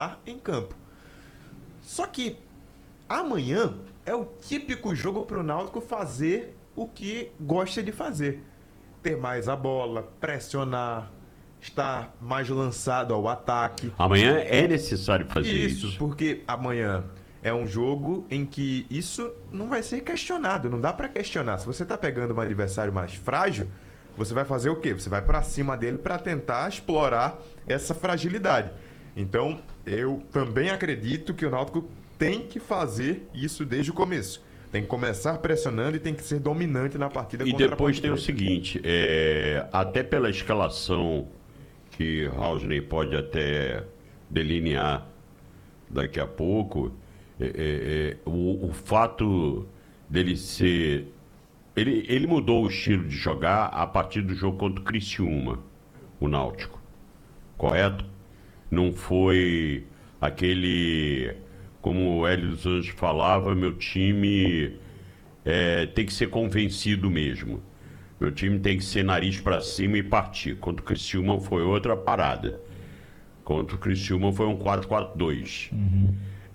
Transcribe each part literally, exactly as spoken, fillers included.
em campo. Só que amanhã é o típico jogo para o Náutico fazer o que gosta de fazer. Ter mais a bola, pressionar, estar mais lançado ao ataque. Amanhã é necessário fazer Isso, isso. porque amanhã é um jogo em que isso não vai ser questionado, não dá para questionar. Se você está pegando um adversário mais frágil, você vai fazer o quê? Você vai para cima dele para tentar explorar essa fragilidade. Então, eu também acredito que o Náutico tem que fazer isso desde o começo. Tem que começar pressionando e tem que ser dominante na partida. E contra depois a tem o seguinte, é, até pela escalação que Raulney pode até delinear daqui a pouco, é, é, é, o, o fato dele ser... Ele, ele mudou o estilo de jogar a partir do jogo contra o Criciúma, o Náutico, correto? Não foi aquele, como o Hélio dos Anjos falava, meu time é, tem que ser convencido mesmo. Meu time tem que ser nariz para cima e partir. Contra o Criciúma foi outra parada. Contra o Criciúma foi um quatro quatro dois. Uhum.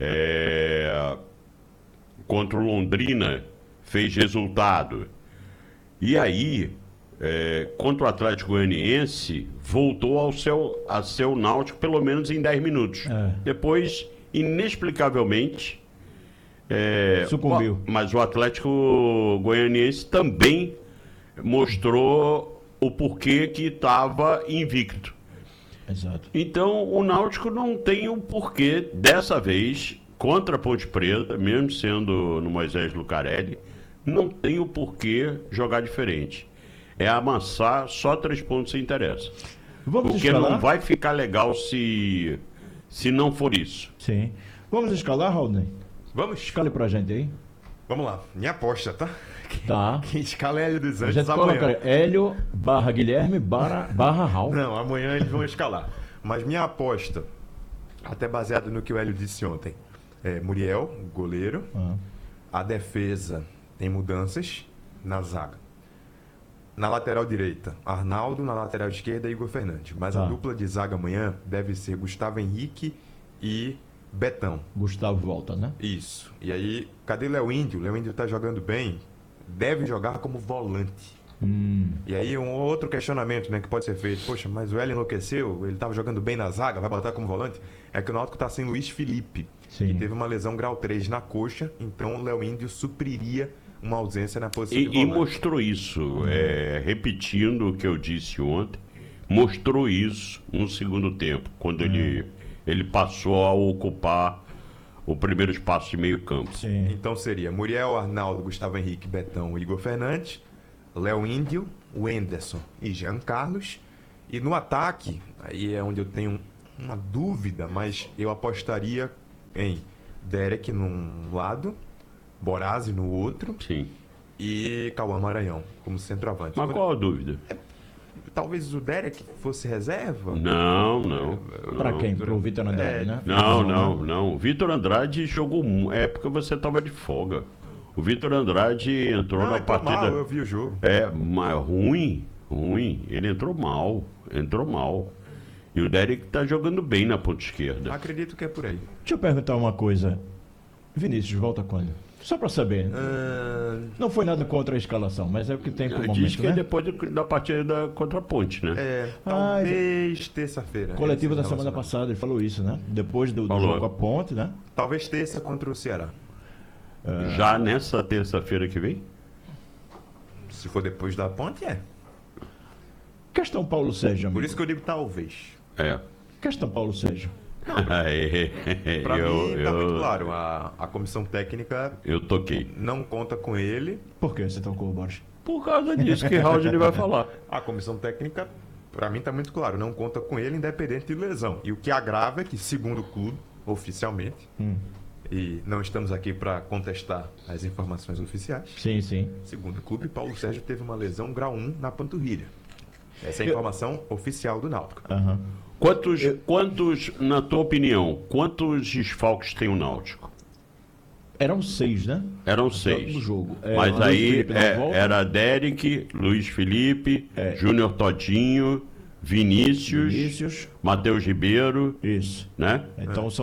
É, contra o Londrina fez resultado. E aí, é, contra o Atlético Goianiense, voltou ao seu, a seu Náutico pelo menos em dez minutos. É. Depois, inexplicavelmente, é, sucumbiu. O, mas o Atlético Goianiense também mostrou o porquê que estava invicto. Exato. Então, o Náutico não tem o porquê, dessa vez, contra a Ponte Preta, mesmo sendo no Moisés Lucarelli, não tem o porquê jogar diferente. É amassar, só três pontos se interessa. Vamos Porque escalar? não vai ficar legal se, se não for isso. Sim. Vamos escalar, Raulney? Vamos? Escale pra gente aí. Vamos lá. Minha aposta, tá? Tá. Quem escala é Hélio dos A Anjos gente amanhã. coloca Hélio barra Guilherme barra, barra Raul. Não, amanhã eles vão escalar. Mas minha aposta, até baseado no que o Hélio disse ontem, é Muriel, goleiro. Ah. A defesa tem mudanças na zaga. Na lateral direita, Arnaldo. Na lateral esquerda, Igor Fernandes. Mas Tá. a dupla de zaga amanhã deve ser Gustavo Henrique e Betão. Gustavo volta, né? Isso. E aí, cadê Léo Índio? Léo Índio tá jogando bem. Deve jogar como volante. Hum. E aí um outro questionamento, né, que pode ser feito. Poxa, mas o Hélio enlouqueceu, ele estava jogando bem na zaga, vai botar como volante? É que o Náutico está sem Luiz Felipe, Sim. que teve uma lesão grau três na coxa, então o Léo Índio supriria uma ausência na posição de E, e volante. mostrou isso, é, repetindo o que eu disse ontem, mostrou isso no segundo tempo, quando ele, ele passou a ocupar o primeiro espaço de meio campo. Sim. Então seria Muriel, Arnaldo, Gustavo Henrique, Betão, Igor Fernandes, Léo Índio, Wenderson e Jean Carlos. E no ataque, aí é onde eu tenho uma dúvida, mas eu apostaria em Derek num lado, Borazzi no outro Sim. e Cauã Maranhão como centroavante. Mas qual a dúvida? Talvez o Derek fosse reserva? Não, não. Pra não. quem? Pro Vitor Andrade, É, né? Não, não, não. O Vitor Andrade jogou. mu- É porque você estava de folga. O Vitor Andrade entrou Não, na entrou partida. mal, eu vi o jogo. É, mas ruim, ruim. Ele entrou mal. Entrou mal. E o Derek tá jogando bem na ponta esquerda. Acredito que é por aí. Deixa eu perguntar uma coisa. Vinícius, volta quando? Só pra saber. Ah, Não foi nada contra a escalação, mas é o que tem pro Diz momento, que é né? depois do- da partida da, contra a Ponte, né? é, Ah, talvez terça-feira. Coletiva Esse da semana relacionamento. passada, ele falou isso, né? Depois do, do Falou. jogo a ponte, né? Talvez terça contra o Ceará. Já nessa terça-feira que vem? Se for depois da ponte, é. Questão Paulo Sérgio, amigo. Por isso que eu digo talvez. É. Questão Paulo Sérgio. É, Pra eu, mim, tá eu, muito claro. A, a comissão técnica eu toquei. não conta com ele. Por que você tocou o Borges? Por causa disso que Raul vai falar. A comissão técnica, pra mim, tá muito claro. Não conta com ele, independente de lesão. E o que agrava é que, segundo o clube, oficialmente, Hum. e não estamos aqui para contestar as informações oficiais, Sim, sim. segundo o clube, Paulo Sérgio teve uma lesão grau um na panturrilha. Essa é a Eu- informação oficial do Náutico. Aham. Quantos, quantos, na tua opinião, quantos desfalques tem o Náutico? Eram seis, né? Eram Do seis. jogo. É, Mas Luiz aí Felipe na é, volta. era Derek, Luiz Felipe, É. Júnior Todinho, Vinícius, Vinícius. Matheus Ribeiro, Isso. né? Então são